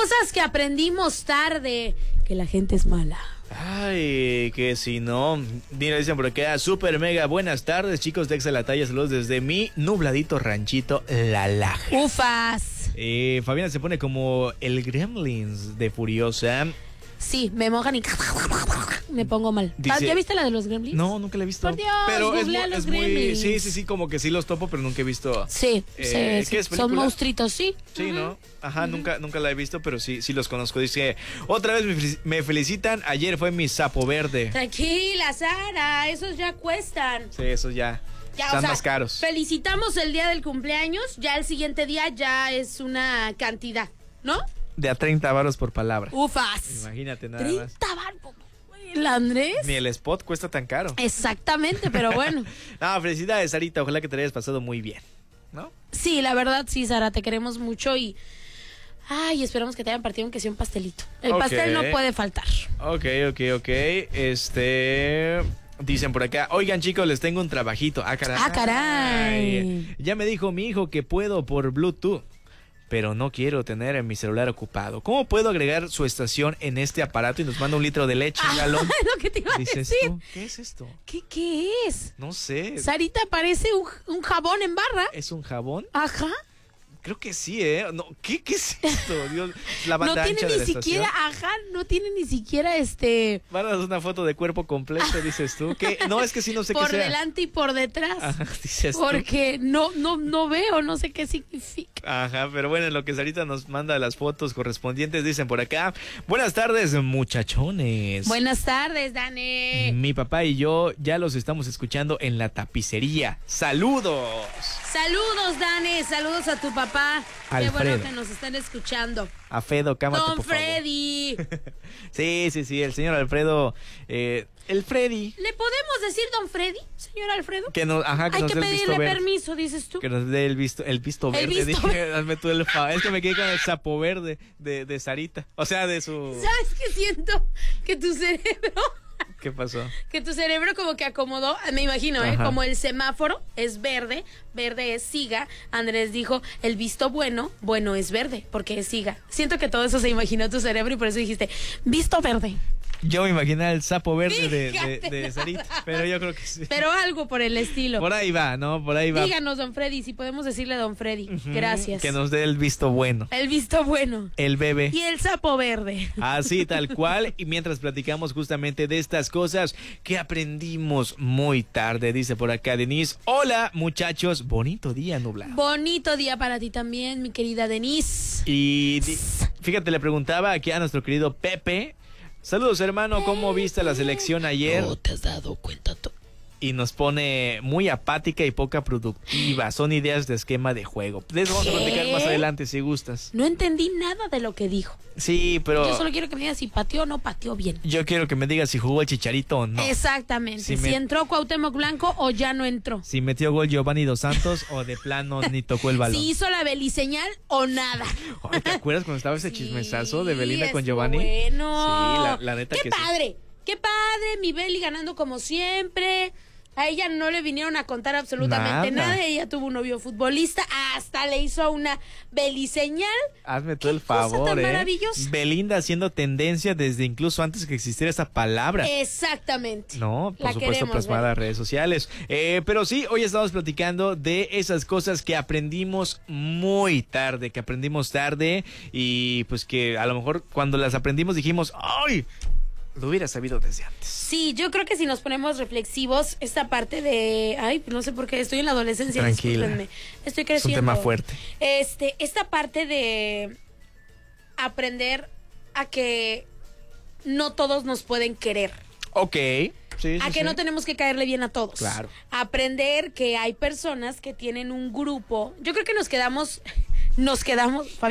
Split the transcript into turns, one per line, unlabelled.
cosas que aprendimos tarde, que la gente es mala.
Ay, que si no. Mira, dicen por acá, super mega buenas tardes, chicos de Exa La Talla, saludos desde mi nubladito ranchito La Laja.
Ufas.
Fabiana se pone como el Gremlins de Furiosa.
Sí, me mojan y me pongo mal.
Dice,
¿ya viste la de los Gremlins?
No, nunca la he visto.
Por Dios,
pero
googlea los Gremlins.
sí, como que sí los topo, pero nunca he visto.
Sí,
¿qué es,
son
película?
monstruitos, sí.
Sí, ¿no? Ajá, nunca la he visto, pero sí los conozco. Dice, otra vez me felicitan, ayer fue mi sapo verde.
Tranquila, Sara, esos ya cuestan.
Sí, esos ya están más caros.
Felicitamos el día del cumpleaños, ya el siguiente día ya es una cantidad, ¿no?
De a 30 varos por palabra.
Ufas.
Imagínate nada
30
más.
varos. ¿El Andrés?
Ni el spot cuesta tan caro.
Exactamente, pero bueno.
No, felicidades, Sarita, ojalá que te hayas pasado muy bien, ¿no?
Sí, la verdad, sí, Sara, te queremos mucho y... Ay, esperamos que te hayan partido aunque sea un pastelito. El pastel no puede faltar.
Ok. Dicen por acá, oigan chicos, les tengo un trabajito. Ah, caray. Ya me dijo mi hijo que puedo por Bluetooth, pero no quiero tener en mi celular ocupado. ¿Cómo puedo agregar su estación en este aparato? Y nos manda un litro de leche, un galón.
Lo que te iba a
¿Dices
decir.
tú? ¿Qué es esto?
¿Qué es?
No sé.
Sarita, parece un jabón en barra.
¿Es un jabón?
Ajá.
Creo que sí, ¿eh? No, ¿qué es esto? Dios, la banda ancha de la estación.
No tiene ni siquiera
Mandas una foto de cuerpo completo, dices tú. ¿Qué? No, es que sí, no sé qué sea.
Por delante y por detrás.
Ajá, dices
porque tú. no veo, no sé qué significa.
Ajá, pero bueno, en lo que Sarita nos manda las fotos correspondientes, dicen por acá. Buenas tardes, muchachones.
Buenas tardes, Dani.
Mi papá y yo ya los estamos escuchando en la tapicería. ¡Saludos!
Saludos, Dani. Saludos a tu papá. Qué bueno que nos estén escuchando.
A Fedo, cámate,
Don
por favor.
Freddy.
Sí, el señor Alfredo. El Freddy.
¿Le podemos decir Don Freddy, señor Alfredo?
Que nos,
Hay que pedirle permiso, dices tú.
Que nos dé el visto verde. Dije, hazme tú el favor. Es que me quedé con el sapo verde de Sarita. O sea, de su...
¿Sabes qué siento? Que tu cerebro...
¿Qué pasó?
Que tu cerebro como que acomodó, me imagino, como el semáforo es verde, verde es siga. Andrés dijo, el visto bueno es verde, porque es siga. Siento que todo eso se imaginó tu cerebro y por eso dijiste, visto verde.
Yo me imaginé el sapo verde de Sarita, pero yo creo que sí.
Pero algo por el estilo.
Por ahí va, ¿no? Por ahí va.
Díganos, don Freddy, si podemos decirle don Freddy. Gracias.
Que nos dé el visto bueno.
El visto bueno.
El bebé.
Y el sapo verde.
Así, tal cual. Y mientras platicamos justamente de estas cosas que aprendimos muy tarde, dice por acá Denise. Hola, muchachos. Bonito día nublado.
Bonito día para ti también, mi querida Denise.
Y fíjate, le preguntaba aquí a nuestro querido Pepe. Saludos, hermano, ¿cómo viste la selección ayer?
No te has dado cuenta tú.
Y nos pone muy apática y poca productiva. Son ideas de esquema de juego. De eso vamos a platicar más adelante, si gustas.
No entendí nada de lo que dijo.
Sí, pero...
Yo solo quiero que me digas si pateó o no pateó bien.
Yo quiero que me digas si jugó el Chicharito o no.
Exactamente. Si entró Cuauhtémoc Blanco o ya no entró.
Si metió gol Giovanni Dos Santos o de plano ni tocó el balón.
Si hizo la beliseñal o nada.
Ay, ¿te acuerdas cuando estaba ese chismesazo de Belinda con Giovanni?
Bueno.
Sí, la neta que
sí. Qué padre, mi Beli ganando como siempre. A ella no le vinieron a contar absolutamente nada. Ella tuvo un novio futbolista, hasta le hizo una beliseñal.
Hazme tú el favor,
tan maravillosa.
Belinda haciendo tendencia desde incluso antes que existiera esa palabra.
Exactamente.
No, por supuesto plasmada en redes sociales. Pero sí, hoy estamos platicando de esas cosas que aprendimos muy tarde, y pues que a lo mejor cuando las aprendimos dijimos, ¡ay! Lo hubiera sabido desde antes.
Sí, yo creo que si nos ponemos reflexivos, esta parte de... Ay, no sé por qué, estoy en la adolescencia.
Tranquila.
Discúlpenme. Estoy creciendo.
Es un tema fuerte.
Esta parte de aprender a que no todos nos pueden querer.
Ok. Sí,
a que no tenemos que caerle bien a todos.
Claro.
Aprender que hay personas que tienen un grupo. Yo creo que nos quedamos